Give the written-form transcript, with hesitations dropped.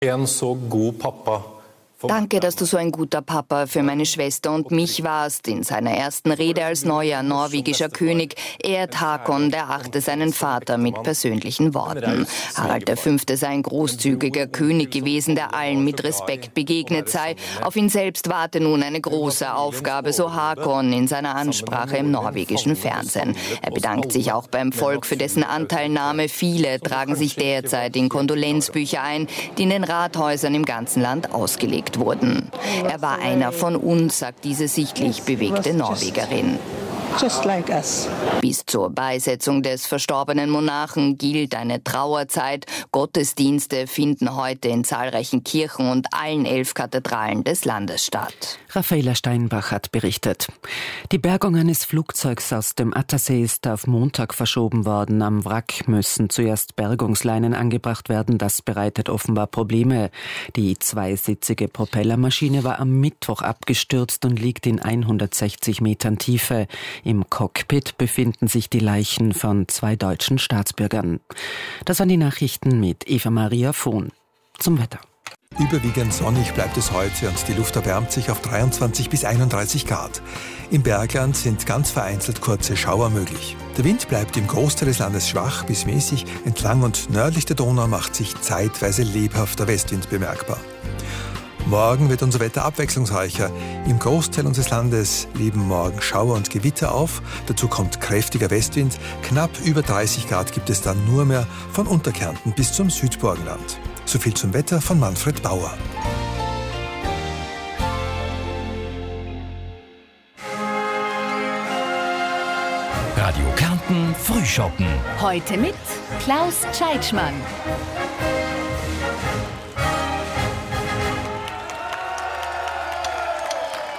En så god pappa. Danke, dass du so ein guter Papa für meine Schwester und mich warst. In seiner ersten Rede als neuer norwegischer König ehrt Håkon VIII. Seinen Vater mit persönlichen Worten. Harald V. sei ein großzügiger König gewesen, der allen mit Respekt begegnet sei. Auf ihn selbst warte nun eine große Aufgabe, so Håkon in seiner Ansprache im norwegischen Fernsehen. Er bedankt sich auch beim Volk für dessen Anteilnahme. Viele tragen sich derzeit in Kondolenzbücher ein, die in den Rathäusern im ganzen Land ausgelegt wurden. Er war einer von uns, sagt diese sichtlich bewegte Norwegerin. Just like us. Bis zur Beisetzung des verstorbenen Monarchen gilt eine Trauerzeit. Gottesdienste finden heute in zahlreichen Kirchen und allen 11 Kathedralen des Landes statt. Raffaela Steinbach hat berichtet. Die Bergung eines Flugzeugs aus dem Attersee ist auf Montag verschoben worden. Am Wrack müssen zuerst Bergungsleinen angebracht werden. Das bereitet offenbar Probleme. Die zweisitzige Propellermaschine war am Mittwoch abgestürzt und liegt in 160 Metern Tiefe. Im Cockpit befinden sich die Leichen von 2 deutschen Staatsbürgern. Das waren die Nachrichten mit Eva-Maria Vohn. Zum Wetter. Überwiegend sonnig bleibt es heute und die Luft erwärmt sich auf 23 bis 31 Grad. Im Bergland sind ganz vereinzelt kurze Schauer möglich. Der Wind bleibt im Großteil des Landes schwach bis mäßig. Entlang und nördlich der Donau macht sich zeitweise lebhafter Westwind bemerkbar. Morgen wird unser Wetter abwechslungsreicher. Im Großteil unseres Landes leben morgen Schauer und Gewitter auf. Dazu kommt kräftiger Westwind. Knapp über 30 Grad gibt es dann nur mehr von Unterkärnten bis zum Südburgenland. So viel zum Wetter von Manfred Bauer. Radio Kärnten Frühschoppen. Heute mit Klaus Tscheitschmann.